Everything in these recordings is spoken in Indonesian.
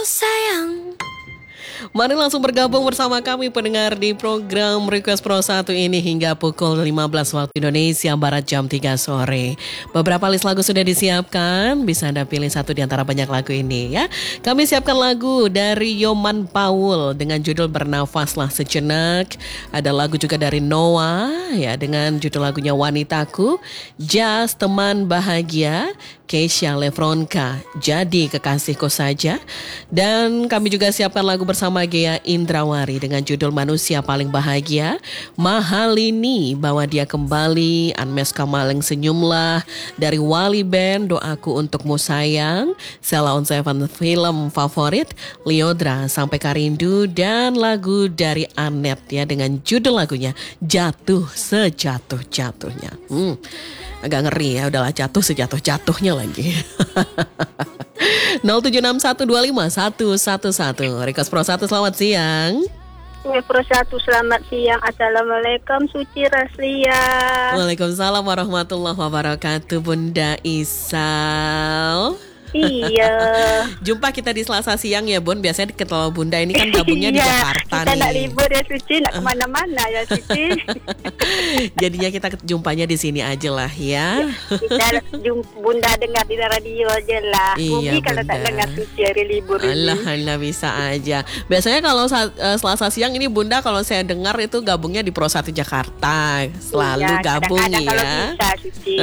Sayang. Mari langsung bergabung bersama kami pendengar di program Request Pro 1 ini hingga pukul 15 waktu Indonesia Barat jam 3 sore. Beberapa list lagu sudah disiapkan, bisa Anda pilih satu di antara banyak lagu ini ya. Kami siapkan lagu dari Yoman Paul dengan judul Bernafaslah Sejenak. Ada lagu juga dari Noah ya dengan judul lagunya Wanitaku, Jazz Teman Bahagia, Keisha Lefronka, Jadi Kekasihku Saja. Dan kami juga siapkan lagu bersama Gea Indrawari dengan judul Manusia Paling Bahagia, Mahalini Bawa Dia Kembali, Anmes Kamaleng Senyumlah, dari Wali Band Doaku Untukmu Sayang, Sela on Seven Film Favorit, Liodra Sampai Karindu, dan lagu dari Anet ya dengan judul lagunya Jatuh Sejatuh-Jatuhnya. Agak ngeri ya, udahlah jatuh sejatuh-jatuhnya lagi. 0761251111 Request Pro 1 selamat siang. Pro 1 selamat siang. Assalamualaikum Suci Raslia. Waalaikumsalam warahmatullahi wabarakatuh Bunda Isal. Iya. Jumpa kita di Selasa siang ya Bun. Biasanya kalau Bunda ini kan gabungnya di Jakarta kita nih. Kita nak libur ya Suci, nak kemana-mana ya Suci. Jadinya kita jumpanya di sini aja lah ya. Kita Bunda dengar di radio aja lah. Iya, Bunda kalau tak dengar Suci hari libur ini. Allah bisa aja. Biasanya kalau Selasa siang ini Bunda kalau saya dengar itu gabungnya di Pro 1 Jakarta. Selalu iya, gabung ya. Kalau bisa Suci.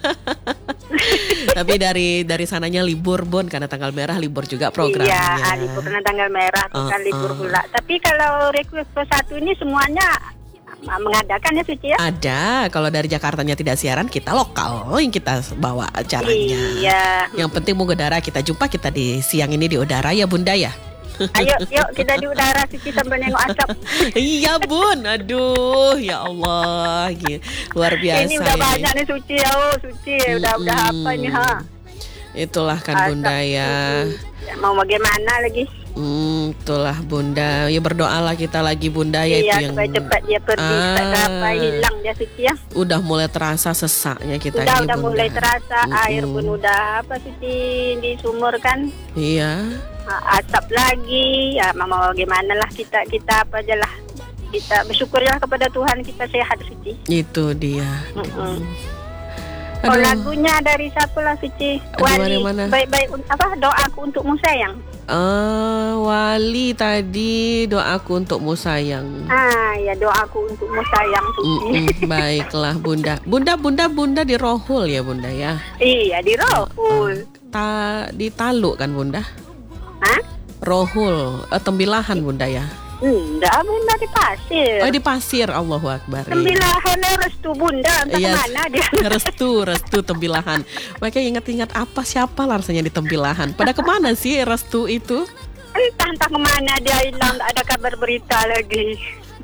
Tapi dari sananya libur Bun, karena tanggal merah libur juga programnya. Iya, libur karena tanggal merah bukan libur pula. Tapi kalau Request Pro 1 ini semuanya mengadakan ya Suci ya? Ada, kalau dari Jakartanya tidak siaran kita lokal yang kita bawa acaranya. Iya. Yang penting mengudara, kita jumpa kita di siang ini di udara ya Bunda ya. Ayo, yuk kita di udara Suci sambil nengok asap. Iya Bun, aduh ya Allah, luar biasa. Ini udah banyak nih Suci, Suci udah apa ini ha? Itulah kan Bunda ya. Mau bagaimana lagi? Itulah Bunda. Ya berdoalah kita lagi Bunda ya. Iya, itu yang supaya cepat dia pergi, supaya hilang dia Suci ya. Udah mulai terasa sesaknya kita udah ini Bunda. Bunda. Mulai terasa air pun udah Suci di sumur kan. Iya. Asap lagi. Ya mau bagaimana lah kita apa aja lah. Kita bersyukurlah kepada Tuhan kita sehat Suci. Itu dia. Oh, lagunya dari siapa lah Suci? Wali. Mana? Baik-baik doaku untukmu sayang. Wali tadi doaku untukmu sayang. Ya doaku untukmu sayang Suci. Baiklah Bunda. Bunda di Rohul ya Bunda ya. Iya di Rohul. Di Taluk kan Bunda? Hah? Rohul, Tembilahan Bunda ya. Enggak, Bunda di Pasir. Oh di Pasir, Allahu Akbar. Tembilahan restu Bunda, entah kemana dia. Restu Tembilahan. Mereka ingat-ingat siapa rasanya di Tembilahan. Pada kemana sih restu itu? Entah kemana dia hilang, tak ada kabar berita lagi.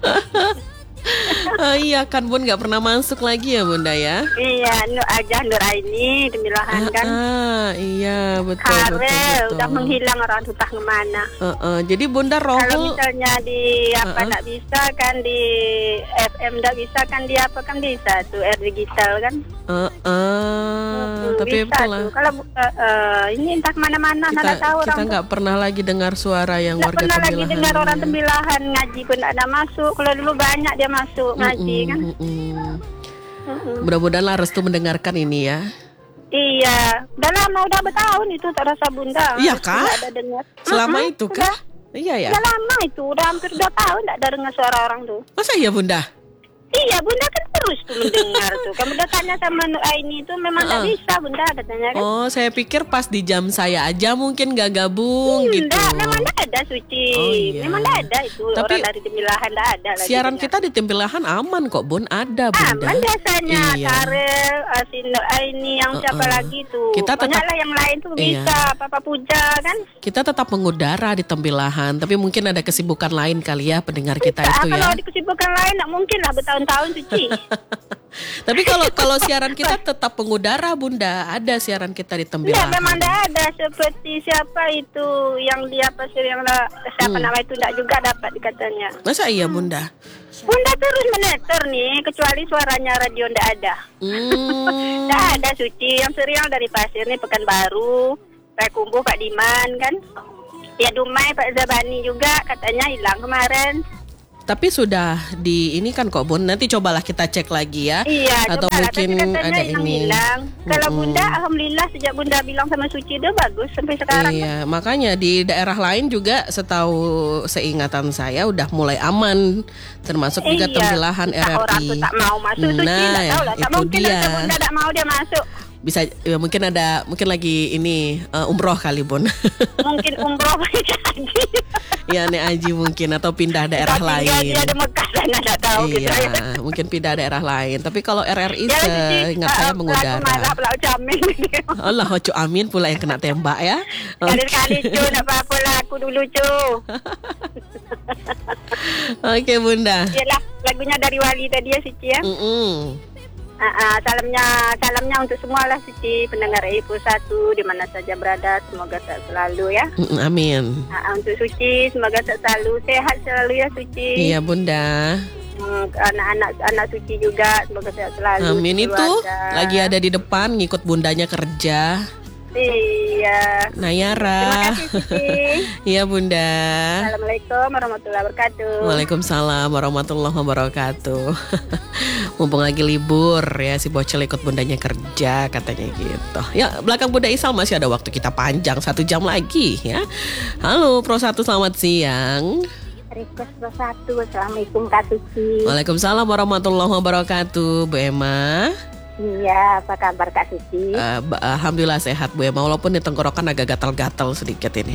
Iya kan Bun, gak pernah masuk lagi ya Bunda ya. Iya, Nur Aini Tembilahan kan. Iya betul. Udah menghilang orang entah kemana. Jadi Bunda Rohul. Kalau misalnya di nggak bisa kan di FM nggak bisa kan di apa kan bisa tuh R digital kan. Tapi bisa tuh. Kalau ini entah kemana-mana nggak tahu kita nggak pernah lagi dengar suara yang warga Tembilahan. Nggak pernah lagi dengar orang Tembilahan ngaji pun ada masuk. Kalau dulu banyak dia masuk ngaji kan. Mudah-mudahan lah restu mendengarkan ini ya. Iya, udah lama, udah bertahun itu tak rasa Bunda. Iya kah? Ada dengar. Selama itu kah? Iya ya. Udah lama itu, udah hampir 2 tahun tak ada dengar suara orang tuh. Masa iya Bunda? Iya, Bunda kan terus tuh mendengar tuh. Kamu udah tanya sama Nur Aini itu memang tak bisa Bunda katanya kan. Oh, saya pikir pas di jam saya aja mungkin gak gabung gitu. Enggak, memang tak ada Suci. Iya. Memang tak ada itu. Tapi orang dari Tembilahan tak ada lagi. Siaran kita di Tembilahan aman kok Bun, ada Bunda. Aman biasanya, Iya. Karel, si Nur Aini yang siapa lagi tuh. Kita tetap, banyak lah yang lain tuh bisa, Papa Puja kan. Kita tetap mengudara di Tembilahan, tapi mungkin ada kesibukan lain kali ya pendengar kita itu ya. Kalau di kesibukan lain tak mungkin lah bertahun-tahun Suci. Tapi kalau siaran kita tetap mengudara Bunda, ada siaran kita di Tembilahan. Tidak, memang tidak ada seperti siapa itu yang dia pasir yang siapa nama itu tidak juga dapat dikatanya. Masa iya Bunda? Bunda terus meneter nih, kecuali suaranya radio tidak ada. Tidak ada Suci, yang serial dari Pasir nih Pekanbaru, Payakumbuh, Pak Diman kan. Ya Dumai Pak Zabani juga katanya hilang kemarin. Tapi sudah di ini kan kok Bun. Nanti cobalah kita cek lagi ya. Iya, atau coba, mungkin tapi katanya ada ini. Hilang. Kalau Bunda, alhamdulillah sejak Bunda bilang sama Suci itu bagus sampai sekarang. Iya, makanya di daerah lain juga setahu seingatan saya udah mulai aman, termasuk juga tembilahan RRI. Orang tuh tak mau masuk Suci, tak tahu lah. Tak mungkin ada Bunda tak mau dia masuk. Bisa ya, mungkin lagi ini umroh kali Bun. Mungkin umroh jadi. Ya Nek Aji mungkin atau pindah daerah lain. Dia ada Mekah sana tak tahu iya, gitu ya. Mungkin pindah daerah lain. Tapi kalau RRI seingat saya mengudara. Allah, Cu Amin pula yang kena tembak ya. Kali-kali Cu, tak apa-apa lah aku dulu Cu. Oke Bunda. Yalah, lagunya dari Wali tadi ya Suci ya. Salamnya untuk semua lah Suci, pendengar Ibu Satu di mana saja berada, semoga sehat selalu ya. Amin. Untuk Suci semoga sehat selalu, sehat selalu ya Suci. Iya Bunda. Anak Suci juga semoga sehat selalu. Amin. Itu lagi ada di depan ngikut bundanya kerja. Iya. Nayara. Terima kasih Suci. Iya Bunda. Assalamualaikum warahmatullahi wabarakatuh. Waalaikumsalam warahmatullahi wabarakatuh. Mumpung lagi libur ya, si bocil ikut bundanya kerja katanya gitu. Ya belakang Bunda Isal masih ada waktu kita panjang 1 jam lagi ya. Halo Pro 1, selamat siang. Request Pro 1, Assalamualaikum Kak Suci. Waalaikumsalam warahmatullahi wabarakatuh. Bu Emma. Iya, apa kabar Kak Suci? Alhamdulillah sehat Bu Emma, walaupun di tenggorokan agak gatal-gatal sedikit ini.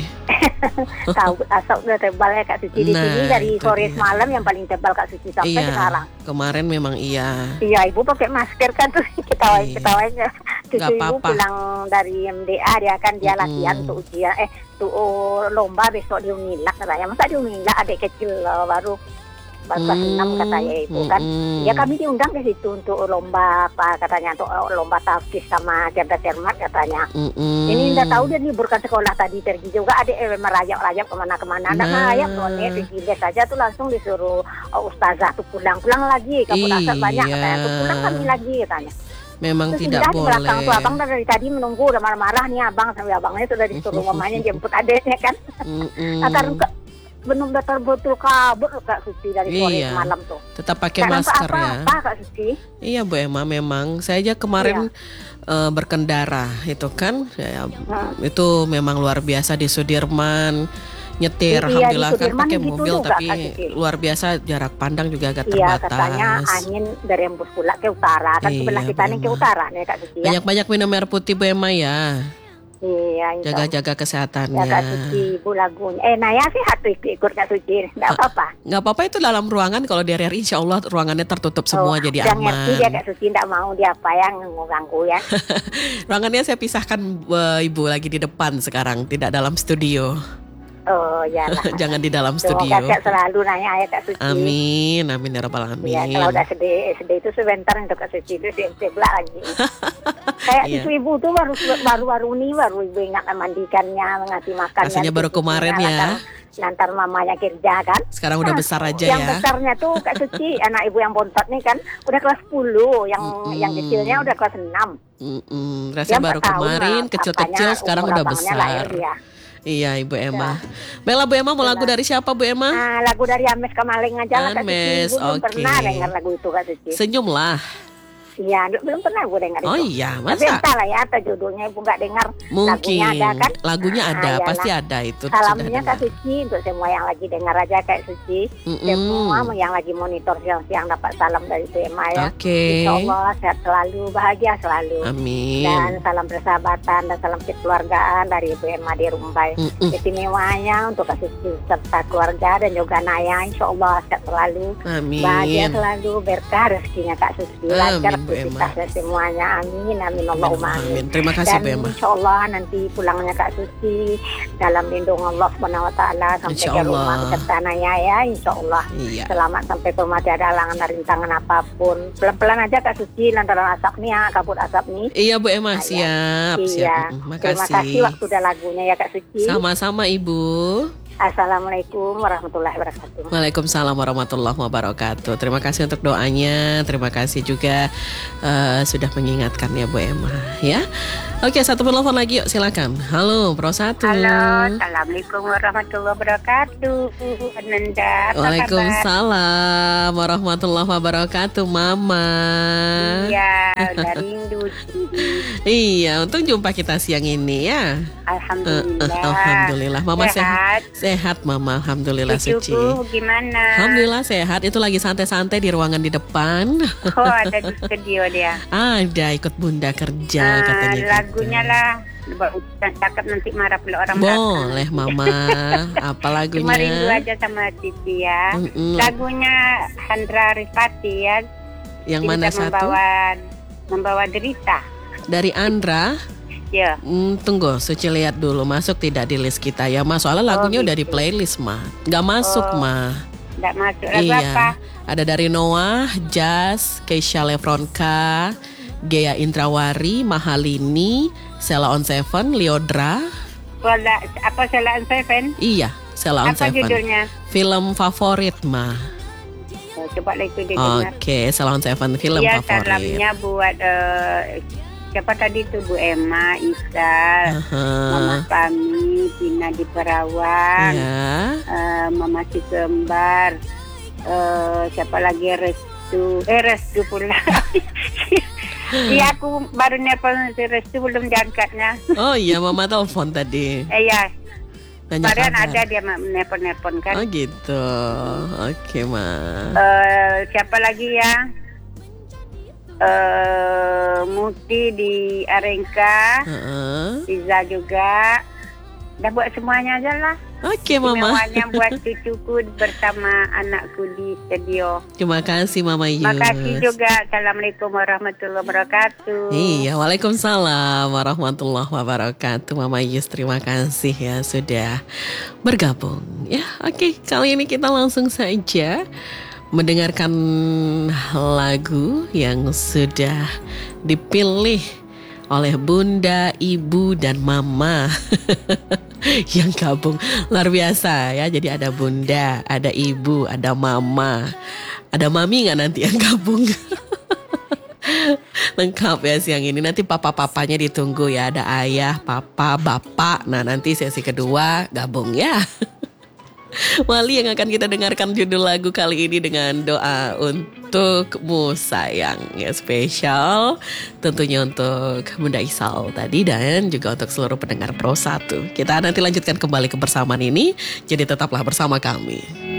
Tahu asap udah tebal ya Kak Suci di sini dari sore semalam yang paling tebal Kak Suci sampai sekarang. Kemarin memang iya. Iya, Ibu pakai masker kan tuh ketawa-ketawanya. Ibu pulang dari MDA dia latihan untuk ujian untuk lomba besok di Unilak katanya. Masa di Unilak adik kecil baru kelas 6 katanya Ibu kan. Ya kami diundang ke situ untuk lomba apa katanya, untuk lomba tafsir sama cerdas cermat katanya. Ini udah tahu dia liburkan sekolah tadi, pergi juga adik merayap-rayap kemana-kemana. Nggak merayap None, pergi saja tuh langsung disuruh ustazah tuh pulang lagi. Kabut asap banyak katanya, tuh pulang kami lagi katanya. Memang terus tidak boleh. Di belakang tuh abang dari tadi menunggu udah marah-marah nih abang, sampai abangnya sudah disuruh mamanya jemput adiknya kan. Akan belum betul kabut Kak Suci dari sore malam tuh. Tetap pakai masker ya. Apa Kak Suci? Iya Bu Emma, memang saya aja kemarin berkendara itu kan ya, itu memang luar biasa di Sudirman nyetir. Alhamdulillah kan pakai mobil tapi luar biasa, jarak pandang juga agak terbatas. Iya, katanya angin berembus pula ke utara kan, sebelah kita nih ke utara nih Kak Suci. Banyak-banyak minum air putih Bu Emma ya. Iya, jaga-jaga kesehatannya. Ya Kak Suci, Bu lagunya. Naya sih ikut Kak Suci, enggak apa-apa. Enggak apa-apa, itu dalam ruangan. Kalau di RRI insya Allah ruangannya tertutup semua, jadi aman. Ngerti dia Kak Suci, enggak mau dia apa yang ganggu ya. Ruangannya saya pisahkan Ibu lagi di depan sekarang, tidak dalam studio. Oh ya lah. Jangan di dalam studio. Semoga selalu nanya ya Kak Suci. Amin, amin ya rabbal alamin. Ya, kalau udah sedih itu sebentar untuk Kak Suci itu sebelah lagi. Kayak ibu tuh baru ibu ingat memandikannya, ngasih makannya. Rasanya baru kemarin ya. Nanti mamanya kerja kan. Sekarang udah besar aja yang ya. Yang besarnya tuh Kak Suci, anak ibu yang bontot nih kan udah kelas 10, yang kecilnya udah kelas 6. Rasanya baru kemarin, kecil-kecil sekarang udah besar. Iya Ibu Emma. Bella, Bu Emma mau lagu dari siapa Bu Emma? Lagu dari Ames Kamaling aja lah Kak Suci. Ibu belum pernah dengar lagu itu Kak Suci. Senyumlah. Iya, belum pernah gue dengar itu. Oh iya, masa? Tapi entahlah ya, atau judulnya ibu nggak dengar. Mungkin lagunya ada kan? Lagunya ada, pasti ada itu. Salamnya Kak Suci untuk semua yang lagi dengar aja Kak Suci. Semua yang lagi monitor siang-siang dapat salam dari Bu Emma ya. Insya Allah sehat selalu, bahagia selalu. Amin. Dan salam persahabatan dan salam kekeluargaan dari Bu Emma di Rumbai. Istimewanya untuk Kak Suci serta keluarga dan juga Naya. Insya Allah sehat selalu. Amin. Bahagia selalu, berkah rezekinya Kak Suci. Lancar aktivitasnya semuanya, amin Allahumma amin. Terima kasih Bu Emma. Insya Allah nanti pulangnya Kak Suci dalam lindungan Allah Subhanahu Wa Taala sampai ke rumah beserta Naya ya, Insya Allah. Selamat sampai ke rumah, tiada halangan dan rintangan apapun. Pelan-pelan aja Kak Suci lantaran asap nih ya, kabut asap nih. Iya Bu Emma, siap. Terima kasih waktu dan lagunya ya Kak Suci. Sama-sama Ibu. Assalamualaikum warahmatullahi wabarakatuh. Waalaikumsalam warahmatullahi wabarakatuh. Terima kasih untuk doanya. Terima kasih juga sudah mengingatkan ya Bu Emma ya. Oke, satu penelpon lagi yuk, silakan. Halo, Pro 1. Halo, Assalamualaikum warahmatullahi wabarakatuh. Ananda, apa Waalaikumsalam warahmatullahi wabarakatuh, Mama. Iya, udah rindu. Iya, untuk jumpa kita siang ini ya. Alhamdulillah. Alhamdulillah, Mama sehat, Mama. Alhamdulillah, Suci. Gimana? Alhamdulillah sehat. Itu lagi santai-santai di ruangan di depan. Oh, ada di studio dia. Ada, ikut Bunda kerja katanya. Lagunya lah, cakep nanti marah pula orang. Boleh Mama. Apa lagunya? Cuma rindu aja sama Titi ya. Lagunya Handra Rifati ya. Yang mana satu? Membawa derita. Dari Andra. Ya. Tunggu, Suci lihat dulu masuk tidak di list kita ya, Ma. Soalnya lagunya udah di playlist, Ma. Gak masuk, Ma. Gak masuk. Lagu apa? Ada dari Noah, Jazz, Keisha Lefronka, Gea Intrawari, Mahalini, Sela on Seven, Liodra. Apa Sela on Seven? Iya, Sela on Seven. Apa judulnya? Film favorit, Ma. Coba lah itu didengar. Oke, Sela on Seven, film favorit. Iya, salamnya buat siapa tadi tuh, Bu Emma, Isa, Mama Pami, Tina di Perawan, Mama Si Kembar, siapa lagi, Restu pula. Iya, aku baru nelpon si Restu, belum diangkatnya. Oh iya, Mama telepon tadi. Iya. Kemarin ada dia nelpon kan. Oh gitu. Oke, Ma. Siapa lagi ya? Muti di Arengka, Iza juga. Dah buat semuanya aja lah. Oke, Mama. Semuanya buat cucuku bersama anakku di studio. Terima kasih, Mama Yus. Terima kasih juga. Assalamualaikum warahmatullahi wabarakatuh. Iya, waalaikumsalam warahmatullahi wabarakatuh, Mama Yus. Terima kasih ya sudah bergabung. Ya, oke. Kali ini kita langsung saja mendengarkan lagu yang sudah dipilih oleh Bunda, Ibu, dan Mama yang gabung. Luar biasa ya. Jadi ada Bunda, ada Ibu, ada Mama. Ada Mami nggak nanti yang gabung? Lengkap ya siang ini. Nanti papa-papanya ditunggu ya. Ada ayah, papa, bapak. Nah nanti sesi kedua gabung ya. Wali yang akan kita dengarkan judul lagu kali ini dengan doa untukmu sayang ya, spesial tentunya untuk Bunda Isal tadi dan juga untuk seluruh pendengar Pro 1. Kita nanti lanjutkan kembali kebersamaan ini, jadi tetaplah bersama kami.